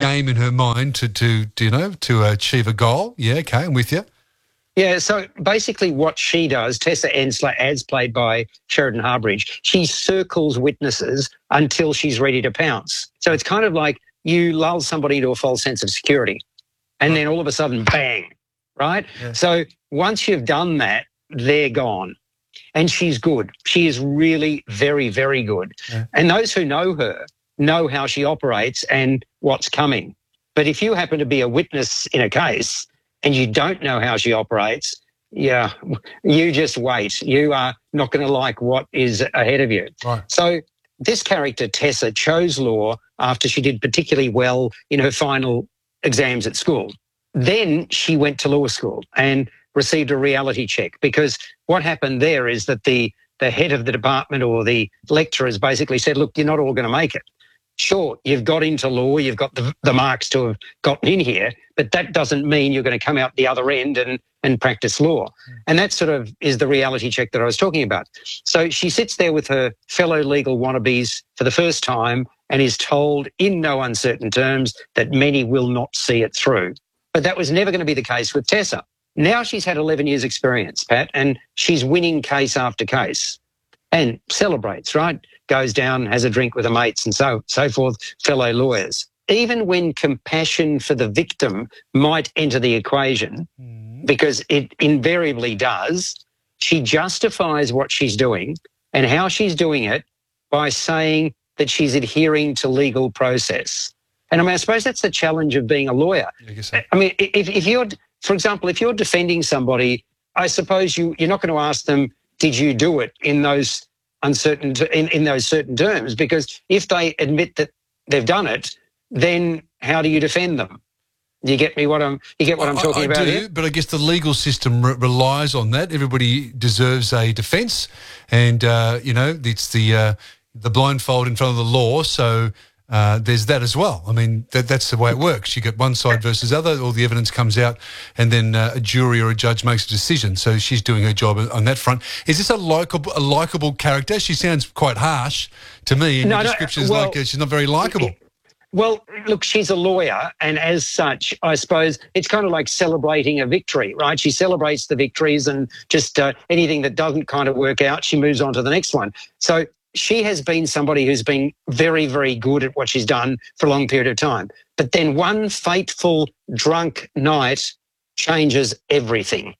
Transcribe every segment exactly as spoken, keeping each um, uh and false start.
game in her mind to, to, to you know, to achieve a goal. Yeah, okay, I'm with you. Yeah, so basically what she does, Tessa Ensler, as played by Sheridan Harbridge, she circles witnesses until she's ready to pounce. So it's kind of like you lull somebody into a false sense of security and then all of a sudden, bang, right? Yeah. So once you've done that, they're gone. And she's good. She is really very, very good. Yeah. And those who know her know how she operates and what's coming. But if you happen to be a witness in a case and you don't know how she operates, yeah, you just wait. You are not going to like what is ahead of you. Right. So this character, Tessa, chose law after she did particularly well in her final exams at school. Then she went to law school and received a reality check, because what happened there is that the, the head of the department or the lecturers basically said, look, you're not all going to make it. Sure, you've got into law, you've got the, the marks to have gotten in here, but that doesn't mean you're going to come out the other end and, and practice law. Mm. And that sort of is the reality check that I was talking about. So she sits there with her fellow legal wannabes for the first time and is told in no uncertain terms that many will not see it through. But that was never going to be the case with Tessa. Now she's had eleven years experience, Pat, and she's winning case after case and celebrates, right? Goes down, has a drink with her mates and so, so forth, fellow lawyers. Even when compassion for the victim might enter the equation, mm. because it invariably does, she justifies what she's doing and how she's doing it by saying that she's adhering to legal process. And I mean, I suppose that's the challenge of being a lawyer. I, guess so. I mean, if, if you're, for example, if you're defending somebody, I suppose you, you're not going to ask them, did you do it in those uncertain, in, in those certain terms? Because if they admit that they've done it, then how do you defend them? Do you get me what I'm, you get what I'm talking I, I about do, here? But I guess the legal system re- relies on that. Everybody deserves a defence, and, uh, you know, it's the, uh, the blindfold in front of the law, so... Uh, there's that as well. I mean, that, that's the way it works. You get one side versus the other, all the evidence comes out, and then uh, a jury or a judge makes a decision. So she's doing her job on that front. Is this a likeable, a likeable character? She sounds quite harsh to me, and no, your description is well, like uh, she's not very likeable. Well, look, she's a lawyer, and as such, I suppose it's kind of like celebrating a victory, right? She celebrates the victories, and just uh, anything that doesn't kind of work out, she moves on to the next one. So she has been somebody who's been very, very good at what she's done for a long period of time. But then one fateful drunk night changes everything.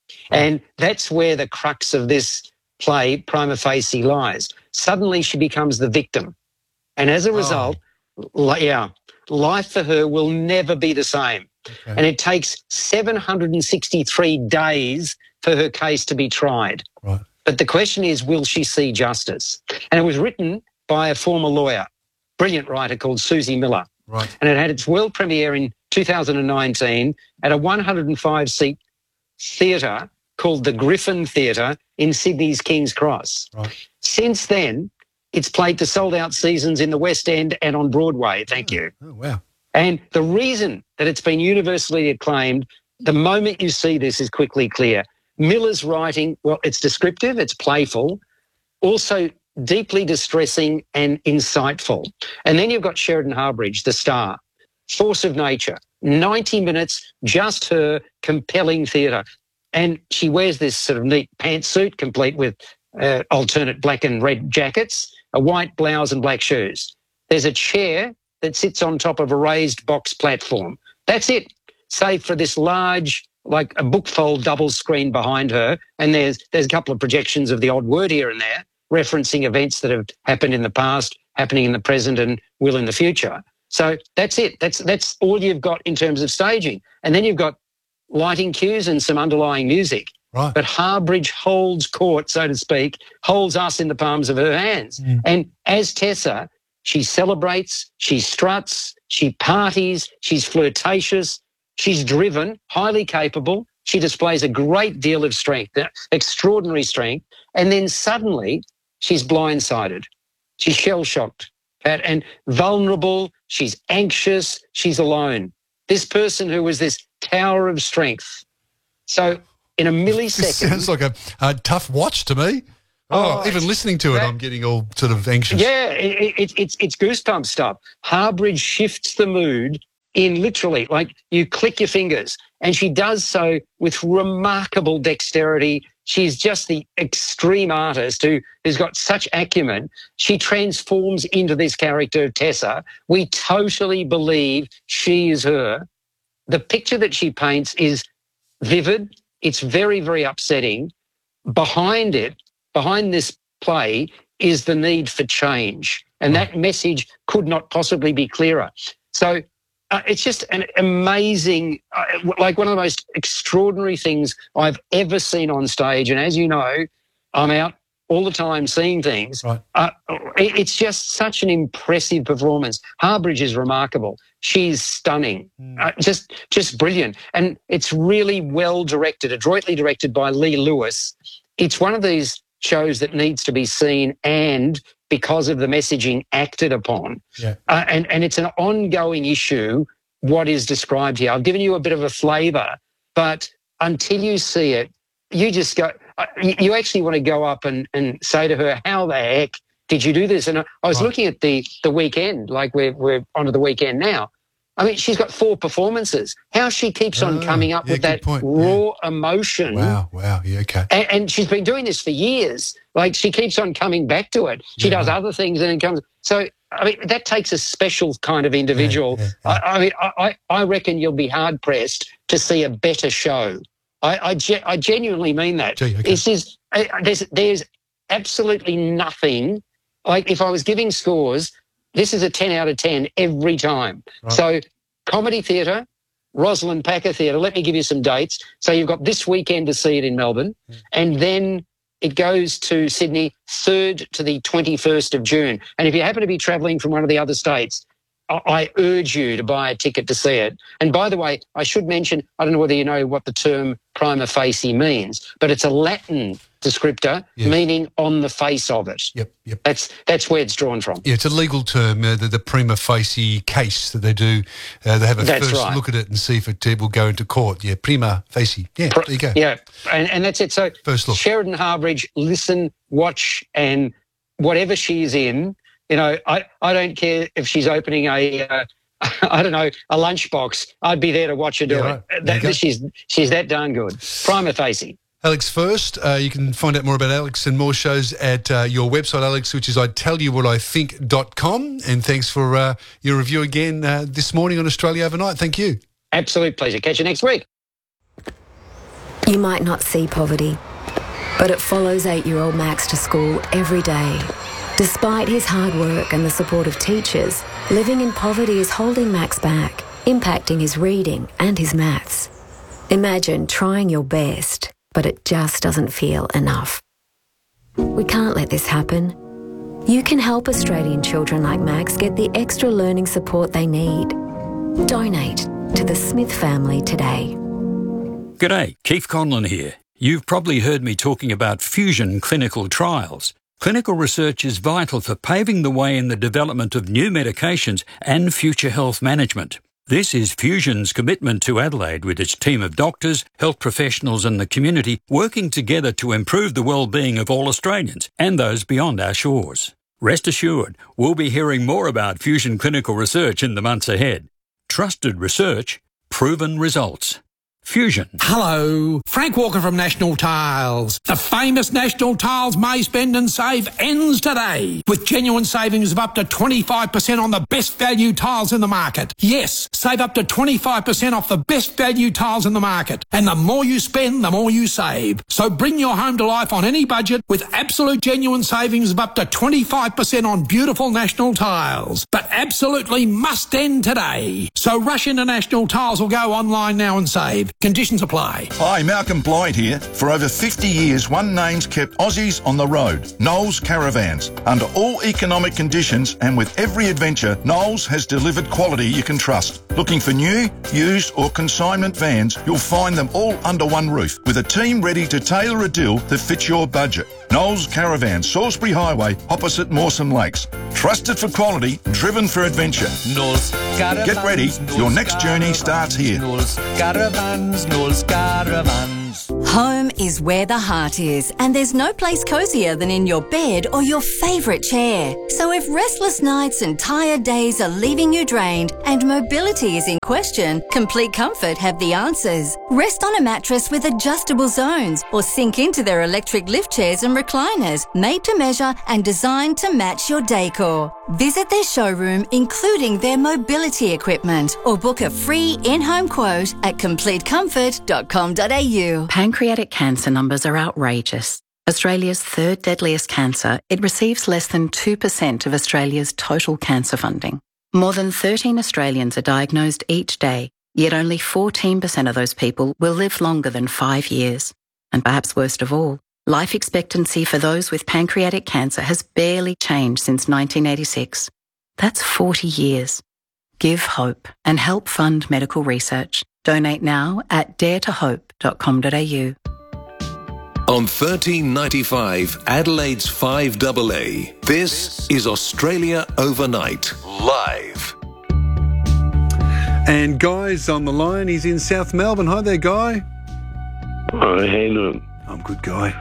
And that's where the crux of this play, prima facie, lies. Suddenly she becomes the victim. And as a result, oh. li- yeah, life for her will never be the same. Okay. And it takes seven hundred sixty-three days for her case to be tried. Right. But the question is, will she see justice? And it was written by a former lawyer, brilliant writer called Susie Miller. Right. And it had its world premiere in two thousand nineteen at a one hundred five seat theatre called the Griffin Theatre in Sydney's King's Cross. Right. Since then, it's played to sold-out seasons in the West End and on Broadway. Thank oh, you. Oh, wow. And the reason that it's been universally acclaimed, the moment you see this, is quickly clear. Miller's writing, well, it's descriptive, it's playful, also deeply distressing and insightful. And then you've got Sheridan Harbridge, the star, force of nature, ninety minutes, just her, compelling theatre. And she wears this sort of neat pantsuit, complete with uh, alternate black and red jackets, a white blouse and black shoes. There's a chair that sits on top of a raised box platform. That's it, save for this large, like a bookfold double screen behind her, and there's there's a couple of projections of the odd word here and there, referencing events that have happened in the past, happening in the present, and will in the future. So that's it. That's that's all you've got in terms of staging. And then you've got lighting cues and some underlying music. Right. But Harbridge holds court, so to speak, holds us in the palms of her hands. Mm. And as Tessa, she celebrates, she struts, she parties, she's flirtatious, she's driven, highly capable. She displays a great deal of strength, extraordinary strength. And then suddenly she's blindsided. She's shell-shocked, Pat, and vulnerable. She's anxious. She's alone. This person who was this tower of strength. So in a millisecond... This sounds like a, a tough watch to me. Oh, oh even listening to it, that, I'm getting all sort of anxious. Yeah, it, it, it's it's goosebump stuff. Harbridge shifts the mood in literally, like you click your fingers, and she does so with remarkable dexterity. She's just the extreme artist who has got such acumen. She transforms into this character of Tessa. We totally believe she is her. The picture that she paints is vivid. It's very, very upsetting. Behind it, behind this play, is the need for change. And that message could not possibly be clearer. So uh, it's just an amazing, uh, like one of the most extraordinary things I've ever seen on stage. And as you know, I'm out all the time seeing things. Right. Uh, it, it's just such an impressive performance. Harbridge is remarkable. She's stunning, mm. uh, just just brilliant. And it's really well directed, adroitly directed by Lee Lewis. It's one of these shows that needs to be seen and, because of the messaging, acted upon. Yeah. Uh, and, and it's an ongoing issue, what is described here. I've given you a bit of a flavour, but until you see it, you just go, uh, you, you actually want to go up and, and say to her, how the heck did you do this? And I, I was right. looking at the, the weekend, like we're, we're onto the weekend now. I mean, she's got four performances. How she keeps oh, on coming up yeah, with that point. raw yeah. emotion. Wow, wow, yeah, okay. And, and she's been doing this for years. Like, she keeps on coming back to it. She yeah, does right. other things and it comes. So, I mean, that takes a special kind of individual. Yeah, yeah, yeah. I, I mean, I, I reckon you'll be hard-pressed to see a better show. I, I, ge- I genuinely mean that. Gee, okay. This is, uh, there's, there's absolutely nothing. Like, if I was giving scores, this is a ten out of ten every time. Right. So Comedy Theatre, Rosalind Packer Theatre, let me give you some dates. So you've got this weekend to see it in Melbourne, mm. and then it goes to Sydney third to the twenty-first of June. And if you happen to be travelling from one of the other states, I, I urge you to buy a ticket to see it. And by the way, I should mention, I don't know whether you know what the term prima facie means, but it's a Latin descriptor, yes. meaning on the face of it. Yep, yep. That's that's where it's drawn from. Yeah, it's a legal term, uh, the, the prima facie case that they do. Uh, they have a that's first right. look at it and see if it uh, will go into court. Yeah, prima facie. Yeah, Pr- there you go. Yeah, and, and that's it. So first look. Sheridan Harbridge, listen, watch, and whatever she's in, you know, I, I don't care if she's opening a, uh, I don't know, a lunchbox. I'd be there to watch her do yeah, it. Right. That, she's she's that darn good. Prima facie. Alex First, uh, you can find out more about Alex and more shows at uh, your website, Alex, which is I tell you what I think dot com. And thanks for uh, your review again uh, this morning on Australia Overnight. Thank you. Absolute pleasure. Catch you next week. You might not see poverty, but it follows eight-year-old Max to school every day. Despite his hard work and the support of teachers, living in poverty is holding Max back, impacting his reading and his maths. Imagine trying your best, but it just doesn't feel enough. We can't let this happen. You can help Australian children like Max get the extra learning support they need. Donate to the Smith family today. G'day, Keith Conlon here. You've probably heard me talking about Fusion clinical trials. Clinical research is vital for paving the way in the development of new medications and future health management. This is Fusion's commitment to Adelaide with its team of doctors, health professionals and the community working together to improve the well-being of all Australians and those beyond our shores. Rest assured, we'll be hearing more about Fusion clinical research in the months ahead. Trusted research, proven results. Fusion. Hello, Frank Walker from National Tiles. The famous National Tiles May Spend and Save ends today with genuine savings of up to twenty-five percent on the best value tiles in the market. Yes, save up to twenty-five percent off the best value tiles in the market. And the more you spend, the more you save. So bring your home to life on any budget with absolute genuine savings of up to twenty-five percent on beautiful National Tiles. But absolutely must end today. So rush into National Tiles or go online now and save. Conditions apply. Hi, Malcolm Blyde here. For over fifty years, one name's kept Aussies on the road. Knowles Caravans. Under all economic conditions and with every adventure, Knowles has delivered quality you can trust. Looking for new, used or consignment vans, you'll find them all under one roof with a team ready to tailor a deal that fits your budget. Knowles Caravan, Salisbury Highway, opposite Mawson Lakes. Trusted for quality, driven for adventure. Knowles Caravans. Get ready, Knowles your next Caravans, journey starts here. Knowles Caravans, Knowles Caravans. Home is where the heart is, and there's no place cosier than in your bed or your favourite chair. So if restless nights and tired days are leaving you drained and mobility is in question, Complete Comfort have the answers. Rest on a mattress with adjustable zones or sink into their electric lift chairs and recliners, made to measure and designed to match your decor. Visit their showroom, including their mobility equipment, or book a free in-home quote at complete comfort dot com dot a u. Pancreatic cancer numbers are outrageous. Australia's third deadliest cancer, it receives less than two percent of Australia's total cancer funding. More than thirteen Australians are diagnosed each day, yet only fourteen percent of those people will live longer than five years. And perhaps worst of all, life expectancy for those with pancreatic cancer has barely changed since nineteen eighty-six. That's forty years. Give hope and help fund medical research. Donate now at dare to hope dot com dot a u. On thirteen ninety-five, Adelaide's five A A, this is Australia Overnight, live. And Guy's on the line. He's in South Melbourne. Hi there, Guy. Hi, how you doing? I'm good, Guy.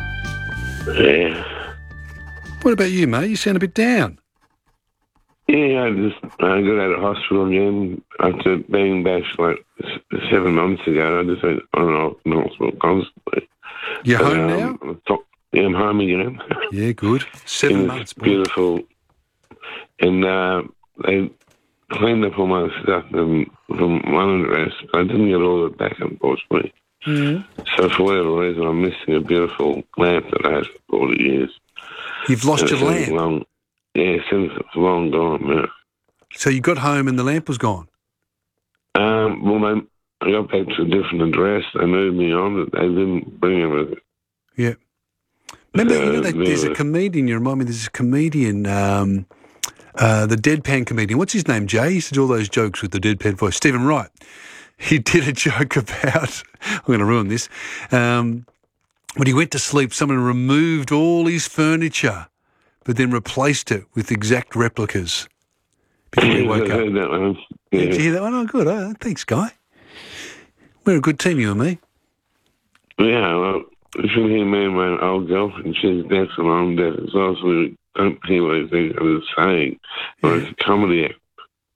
Yeah. What about you, mate? You sound a bit down. Yeah, I just I got out of hospital again after being back like seven months ago. I just went on the hospital constantly. You're but, home um, now? Top, yeah, I'm home again. Yeah, good. Seven it months, boy. Beautiful. And uh, they cleaned up all my stuff from, from one address, but I didn't get all of it back, unfortunately. Mm. So for whatever reason, I'm missing a beautiful lamp that I had for forty years. You've lost And your it's lamp? Long, yeah, since it's long gone, man. So you got home and the lamp was gone? Um, well, they, I got back to a different address. They moved me on, but they didn't bring it with it. Yeah. Remember, So, you know, that there's a yeah. comedian, you remind me, there's a comedian, um, uh, the deadpan comedian. What's his name, Jay? He used to do all those jokes with the deadpan voice. Stephen Wright. He did a joke about, I'm going to ruin this, um, when he went to sleep, someone removed all his furniture, but then replaced it with exact replicas before he woke I up. heard that one. Yeah. Did you hear that one? Oh, good. Oh, thanks, Guy. We're a good team, you and me. Yeah, well, you should hear me and my old girlfriend. She's deaf and I'm deaf as well, so we don't hear what I think I was saying. But it's a comedy act.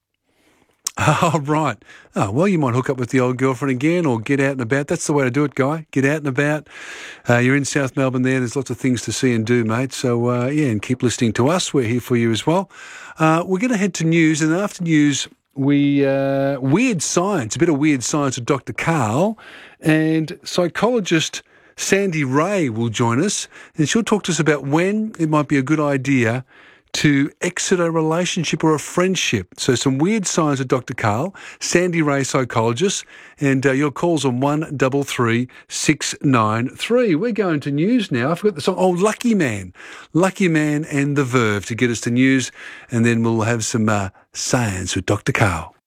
Oh, right. Oh, well, you might hook up with the old girlfriend again or get out and about. That's the way to do it, Guy. Get out and about. Uh, you're in South Melbourne there. There's lots of things to see and do, mate. So, uh, yeah, and keep listening to us. We're here for you as well. Uh, we're going to head to news, and after news, we uh, Weird Science, a bit of Weird Science with Doctor Karl, and psychologist Sandy Ray will join us, and she'll talk to us about when it might be a good idea to exit a relationship or a friendship. So some weird signs with Doctor Karl, Sandy Ray, psychologist, and uh, your calls on one double three six nine three. We're going to news now. I forgot the song. Oh, Lucky Man. Lucky Man and The Verve to get us to news, and then we'll have some uh, science with Doctor Karl.